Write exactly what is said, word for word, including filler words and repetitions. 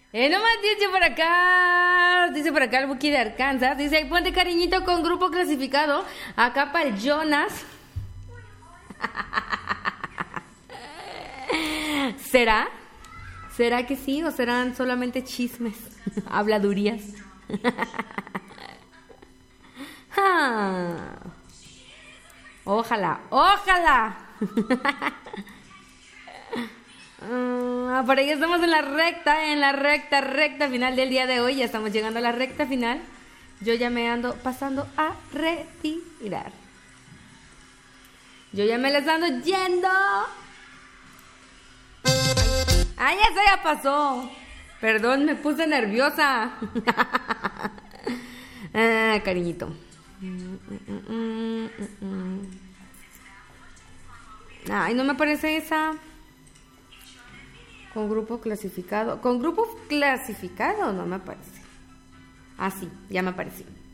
Eh, nomás dice por acá, dice por acá el Buki de Arkansas, dice, ponte cariñito con grupo clasificado, acá para el Jonas. ¿Será? ¿Será que sí o serán solamente chismes, habladurías? Ah. Ojalá, ojalá. Uh, por ahí estamos en la recta, en la recta, recta final del día de hoy. Ya estamos llegando a la recta final. Yo ya me ando pasando a retirar. Yo ya me les ando yendo. Ah, ya se ya pasó. Perdón, me puse nerviosa. Ah, cariñito. Ay, no me parece esa. Con grupo clasificado. Con grupo clasificado no me aparece. Ah, sí, ya me apareció.